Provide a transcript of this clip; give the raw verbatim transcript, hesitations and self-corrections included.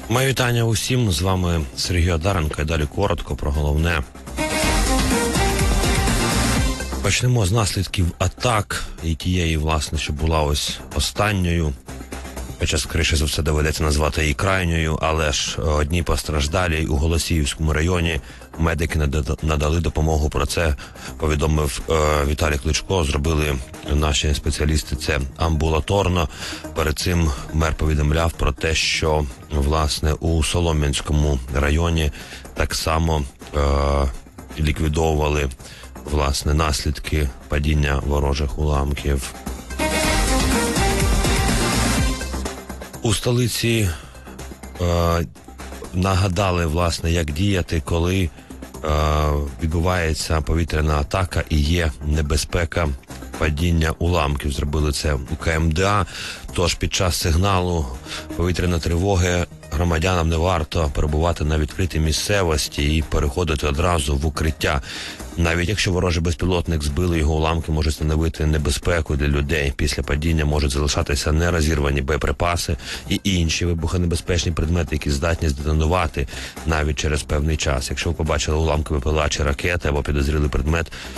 Моє вітання усім, з вами Сергій Одаренко, і далі коротко про головне. Почнемо з наслідків атак, і тієї, власне, що була ось останньою. Хоча, скоріше за все, доведеться назвати її крайньою, але ж одні постраждалі у Голосіївському районі. Медики надали допомогу. Про це повідомив е, Віталій Кличко. Зробили наші спеціалісти це амбулаторно. Перед цим мер повідомляв про те, що, власне, у Солом'янському районі так само е, ліквідовували, власне, наслідки падіння ворожих уламків. У столиці е, нагадали, власне, як діяти, коли е, відбувається повітряна атака і є небезпека падіння уламків. Зробили це у Ка Ем Де А. Тож під час сигналу повітряної тривоги громадянам не варто перебувати на відкритій місцевості і переходити одразу в укриття. Навіть якщо ворожий безпілотник збили, його уламки можуть становити небезпеку для людей. Після падіння можуть залишатися нерозірвані боєприпаси і інші вибухонебезпечні предмети, які здатні здетонувати навіть через певний час. Якщо ви побачили уламки БПЛА чи ракети або підозрілий предмет,